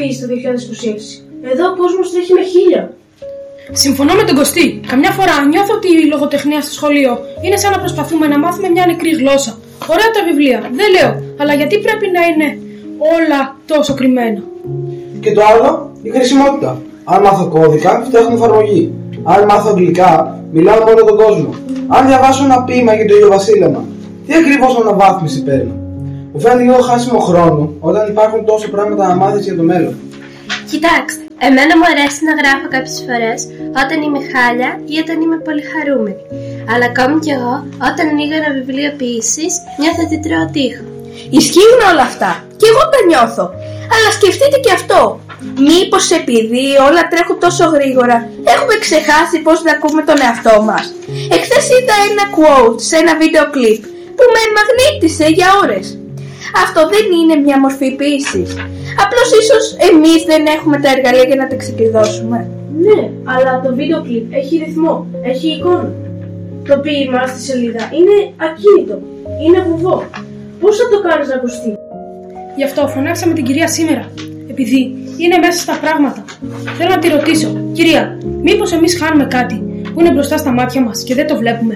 νομίζεις το 2026? Εδώ ο κόσμος τρέχει με 1000. Συμφωνώ με τον Κωστή. Καμιά φορά νιώθω ότι η λογοτεχνία στο σχολείο είναι σαν να προσπαθούμε να μάθουμε μια νεκρή γλώσσα. Ωραία τα βιβλία, δεν λέω, αλλά γιατί πρέπει να είναι όλα τόσο κρυμμένα? Και το άλλο, η χρησιμότητα. Αν μάθω κώδικα, φτιάχνω εφαρμογή. Αν μάθω αγγλικά, μιλάω με όλο τον κόσμο. Αν διαβάσω ένα ποίημα για το ηλιοβασίλεμα, τι ακριβώς αναβάθμιση παίρνω? Μου φαίνεται λίγο χάσιμο χρόνο όταν υπάρχουν τόσα πράγματα να μάθεις για το μέλλον. Κοιτάξτε, εμένα μου αρέσει να γράφω κάποιες φορές όταν είμαι χάλια ή όταν είμαι πολύ χαρούμενη. Αλλά ακόμη κι εγώ, όταν ανοίγω ένα βιβλίο ποίησης, νιώθω ότι τρώω τοίχο. Ισχύουν όλα αυτά. Και εγώ τα νιώθω. Αλλά σκεφτείτε και αυτό. Μήπως επειδή όλα τρέχουν τόσο γρήγορα, έχουμε ξεχάσει πώς να ακούμε τον εαυτό μας? Εχθές είδα ένα quote σε ένα βίντεο κλιπ που με μαγνήτησε για ώρες. Αυτό δεν είναι μια μορφή ποίησης? Απλώς ίσως εμείς δεν έχουμε τα εργαλεία για να τα ξεκλειδώσουμε. Ναι, αλλά το βίντεο κλιπ έχει ρυθμό, έχει εικόνα. Το ποίημα στη σελίδα είναι ακίνητο, είναι βουβό. Πώς θα το κάνεις να ακουστεί? Γι' αυτό φωνάξαμε την κυρία σήμερα, επειδή είναι μέσα στα πράγματα. Θέλω να τη ρωτήσω, κυρία, μήπως εμείς χάνουμε κάτι που είναι μπροστά στα μάτια μας και δεν το βλέπουμε?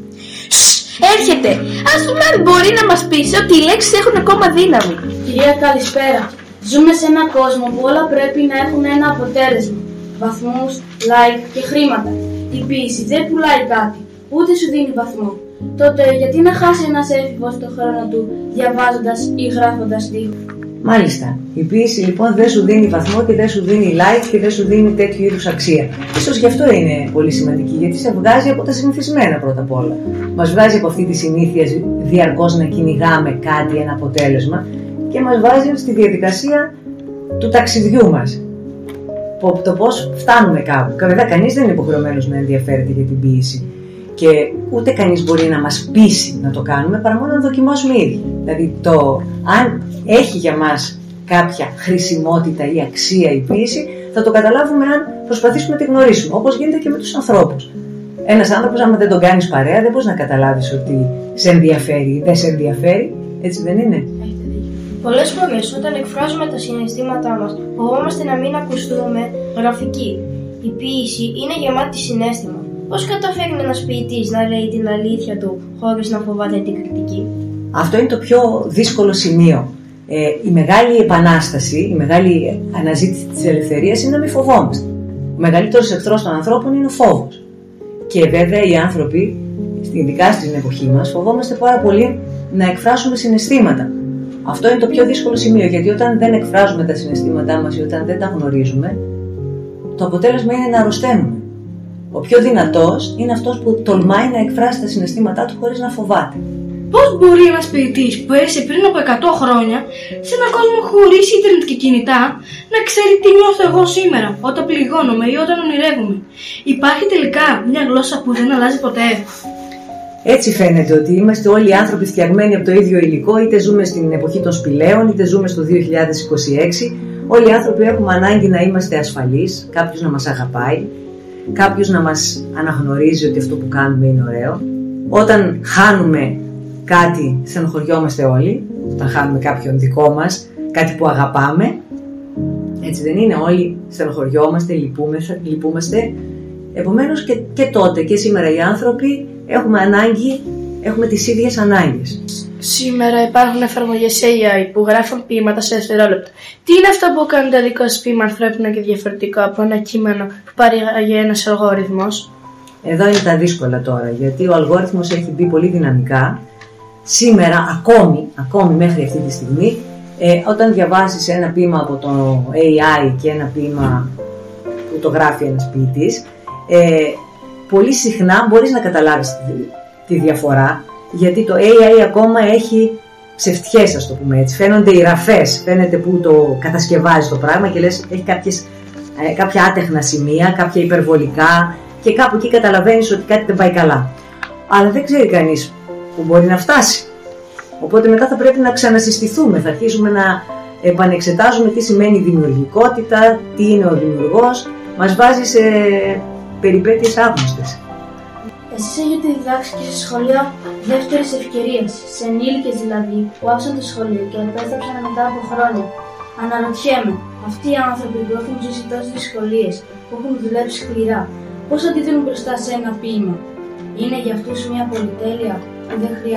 Έρχεται! Ας πούμε αν μπορεί να μας πείσει ότι οι λέξεις έχουν ακόμα δύναμη. Κυρία, καλησπέρα. Ζούμε σε έναν κόσμο που όλα πρέπει να έχουν ένα αποτέλεσμα. Βαθμούς, like και χρήματα. Η ποίηση δεν πουλάει κάτι, ούτε σου δίνει βαθμό. Τότε γιατί να χάσει ένας έφηβος το χρόνο του διαβάζοντας ή γράφοντας τοίχο? Μάλιστα. Η ποίηση λοιπόν δεν σου δίνει βαθμό και δεν σου δίνει like και δεν σου δίνει τέτοιου είδους αξία. Ίσως γι' αυτό είναι πολύ σημαντική, γιατί σε βγάζει από τα συνηθισμένα πρώτα απ' όλα. Μας βγάζει από αυτή τη συνήθεια διαρκώς να κυνηγάμε κάτι, ένα αποτέλεσμα, και μας βάζει στη διαδικασία του ταξιδιού μας. Το πώς φτάνουμε κάπου. Βέβαια, κανείς δεν είναι υποχρεωμένος να ενδιαφέρεται για την ποίηση. Και ούτε κανείς μπορεί να μας πείσει να το κάνουμε παρά μόνο να δοκιμάσουμε ήδη. Δηλαδή, αν έχει για μας κάποια χρησιμότητα ή αξία η ποίηση, θα το καταλάβουμε αν προσπαθήσουμε να τη γνωρίσουμε. Όπως γίνεται και με τους ανθρώπους. Ένας άνθρωπος, άμα δεν τον κάνεις παρέα, δεν μπορείς να καταλάβεις ότι σε ενδιαφέρει ή δεν σε ενδιαφέρει. Έτσι δεν είναι? Πολλές φορές όταν εκφράζουμε τα συναισθήματά μας, φοβόμαστε να μην ακουστούμε γραφικοί. Η ποίηση είναι γεμάτη συναίσθημα. Πώς καταφέρνει ένας ποιητής να λέει την αλήθεια του χωρίς να φοβάται την κριτική? Αυτό είναι το πιο δύσκολο σημείο. Η μεγάλη επανάσταση, η μεγάλη αναζήτηση της ελευθερίας είναι να μην φοβόμαστε. Ο μεγαλύτερος εχθρός των ανθρώπων είναι ο φόβος. Και βέβαια οι άνθρωποι, ειδικά στην εποχή μας, φοβόμαστε πάρα πολύ να εκφράσουμε συναισθήματα. Αυτό είναι το πιο δύσκολο σημείο, γιατί όταν δεν εκφράζουμε τα συναισθήματά μας ή όταν δεν τα γνωρίζουμε, το αποτέλεσμα είναι να αρρωσταίνουμε. Ο πιο δυνατός είναι αυτός που τολμάει να εκφράσει τα συναισθήματά του χωρίς να φοβάται. Πώς μπορεί ένας ποιητής που έζησε πριν από 100 χρόνια σε έναν κόσμο χωρίς ίντερνετ και κινητά να ξέρει τι νιώθω εγώ σήμερα, όταν πληγώνομαι ή όταν ονειρεύομαι? Υπάρχει τελικά μια γλώσσα που δεν αλλάζει ποτέ? Έτσι φαίνεται ότι είμαστε όλοι οι άνθρωποι φτιαγμένοι από το ίδιο υλικό, είτε ζούμε στην εποχή των σπηλαίων, είτε ζούμε στο 2026. Όλοι οι άνθρωποι έχουμε ανάγκη να είμαστε ασφαλείς, κάποιος να μας αγαπάει, κάποιος να μας αναγνωρίζει ότι αυτό που κάνουμε είναι ωραίο. Όταν χάνουμε κάτι, στενοχωριόμαστε όλοι. Όταν χάνουμε κάποιον δικό μας, κάτι που αγαπάμε. Έτσι δεν είναι? Όλοι στενοχωριόμαστε, λυπούμαστε. Επομένως και τότε και σήμερα οι άνθρωποι έχουμε ανάγκη, έχουμε τις ίδιες ανάγκες. Σήμερα υπάρχουν εφαρμογές AI που γράφουν ποίηματα σε δευτερόλεπτα. Τι είναι αυτό που κάνει το δικό σας ποίημα ανθρώπινο και διαφορετικό από ένα κείμενο που παρήγαγε ένας αλγόριθμος? Εδώ είναι τα δύσκολα τώρα, γιατί ο αλγόριθμος έχει μπει πολύ δυναμικά. Σήμερα, ακόμη μέχρι αυτή τη στιγμή, όταν διαβάσεις ένα ποίημα από το AI και ένα ποίημα που το γράφει ένας ποιητής, πολύ συχνά μπορείς να καταλάβεις τη διαφορά, γιατί το AI ακόμα έχει ψευτιές, ας το πούμε έτσι. Φαίνονται οι ραφές, φαίνεται που το κατασκευάζει το πράγμα και λες έχει κάποια άτεχνα σημεία, κάποια υπερβολικά και κάπου εκεί καταλαβαίνεις ότι κάτι δεν πάει καλά. Αλλά δεν ξέρει κανείς που μπορεί να φτάσει. Οπότε μετά θα πρέπει να ξανασυστηθούμε, θα αρχίσουμε να επανεξετάζουμε τι σημαίνει δημιουργικότητα, τι είναι ο δημιουργός, μας βάζει σε περιπέτειες άγνωστες. Εσείς έχετε διδάξει και σε σχολεία δεύτερης ευκαιρίας, σε ενήλικες δηλαδή, που άφησαν το σχολείο και επέστρεψαν μετά από χρόνια. Αναρωτιέμαι, Αυτοί οι άνθρωποι που έχουν ζήσει τόσες δυσκολίες, που έχουν δουλέψει σκληρά, πώς αντιδρούν μπροστά σε ένα ποίημα? Είναι για αυτούς μια πολυτέλεια που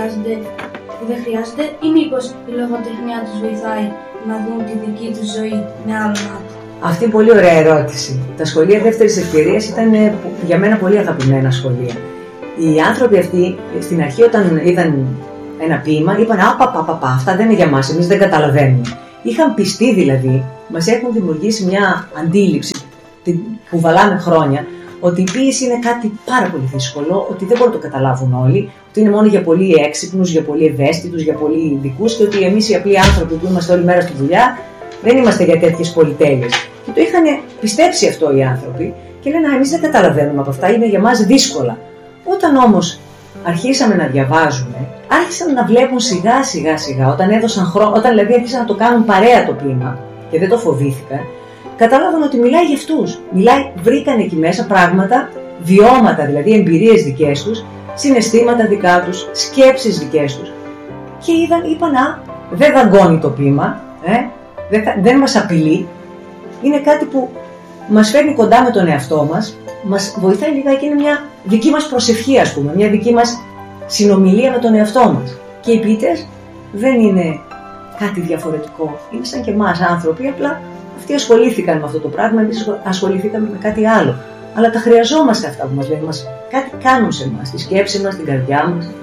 δεν χρειάζεται, ή μήπως η λογοτεχνία τους βοηθάει να δουν τη δική τους ζωή με άλλο μάτι? Αυτή είναι πολύ ωραία ερώτηση. Τα σχολεία δεύτερης ευκαιρίας ήταν για μένα πολύ αγαπημένα σχολεία. Οι άνθρωποι αυτοί στην αρχή, όταν είδαν ένα ποίημα, είπαν αυτά δεν είναι για μας, εμείς δεν καταλαβαίνουμε. Είχαν πιστεί δηλαδή, μας έχουν δημιουργήσει μια αντίληψη που βαλάμε χρόνια, ότι η ποίηση είναι κάτι πάρα πολύ δύσκολο, ότι δεν μπορούν να το καταλάβουν όλοι, ότι είναι μόνο για πολύ έξυπνους, για πολύ ευαίσθητους, για πολύ ειδικούς και ότι εμείς οι απλοί άνθρωποι που είμαστε όλη μέρα στη δουλειά δεν είμαστε για τέτοιες πολυτέλειες. Και το είχαν πιστέψει αυτό οι άνθρωποι και λένε εμείς δεν καταλαβαίνουμε από αυτά, είναι για μας δύσκολα. Όταν όμως αρχίσαμε να διαβάζουμε, άρχισαν να βλέπουν σιγά σιγά, όταν έδωσαν χρόνο, όταν δηλαδή άρχισαν να το κάνουν παρέα το ποίημα και δεν το φοβήθηκαν, κατάλαβαν ότι μιλάει για αυτούς. Βρήκαν εκεί μέσα πράγματα, βιώματα, δηλαδή εμπειρίες δικές τους, συναισθήματα δικά τους, σκέψεις δικές τους. Και είπαν, δεν δαγκώνει το ποίημα, δεν μας απειλεί, είναι κάτι που μας φέρνει κοντά με τον εαυτό μας, μας βοηθάει λιγάκι, είναι μια δική μας προσευχή, ας πούμε, μια δική μας συνομιλία με τον εαυτό μας. Και οι ποιητές δεν είναι κάτι διαφορετικό, είναι σαν και εμάς άνθρωποι, απλά αυτοί ασχολήθηκαν με αυτό το πράγμα, εμείς ασχοληθήκαμε με κάτι άλλο. Αλλά τα χρειαζόμαστε αυτά που μας λένε, κάτι κάνουν σε εμάς, τη σκέψη μας, την καρδιά μας.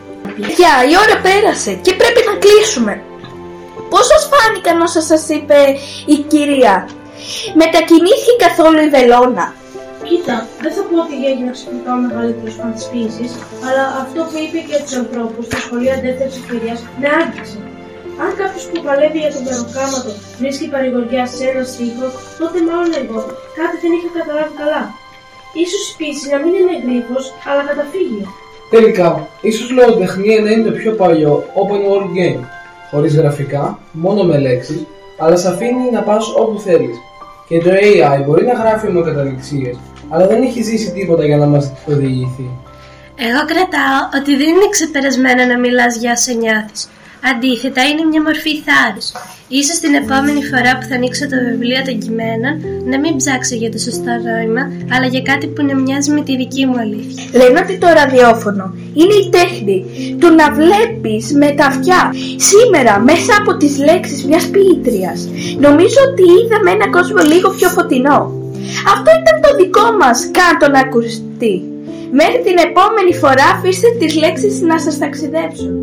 Η ώρα πέρασε και πρέπει να κλείσουμε. Πώς σας φάνηκαν όσα σας είπε η κυρία? Μετακινήθηκε καθόλου η βελόνα? Κοίτα, δεν θα πω ότι έγινε ξαφνικά ο μεγαλύτερος φαν της ποίησης, αλλά αυτό που είπε και τους ανθρώπους στα σχολεία δεύτερης ευκαιρίας με άγγιξε. Αν κάποιος που παλεύει για τον περοκάματο βρίσκει παρηγοριά σε ένα στίχο, τότε μάλλον εγώ κάτι δεν είχα καταλάβει καλά. Ίσως η ποίηση να μην είναι γρίφος, αλλά καταφύγιο. Τελικά, ίσως λογοτεχνία να είναι το πιο παλιό open world game. Χωρίς γραφικά, μόνο με λέξεις, αλλά σε αφήνει να πας όπου θέλεις. Και το AI μπορεί να γράφει ομοκαταληξίες, αλλά δεν έχει ζήσει τίποτα για να μας το διηγηθεί. Εγώ κρατάω ότι δεν είναι ξεπερασμένο να μιλάς για όσα νιώθεις. Αντίθετα, είναι μια μορφή θάρρους. Ίσως την επόμενη φορά που θα ανοίξω το βιβλίο των κειμένων να μην ψάξω για το σωστό νόημα, αλλά για κάτι που να μοιάζει με τη δική μου αλήθεια. Λένε ότι το ραδιόφωνο είναι η τέχνη του να βλέπεις με τα αυτιά σήμερα μέσα από τις λέξεις μιας ποιήτριας. Νομίζω ότι είδαμε έναν κόσμο λίγο πιο φωτεινό. Αυτό ήταν το δικό μας «Κάντο να ακουστεί». Μέχρι την επόμενη φορά αφήστε τις λέξεις να σας ταξιδέψουν.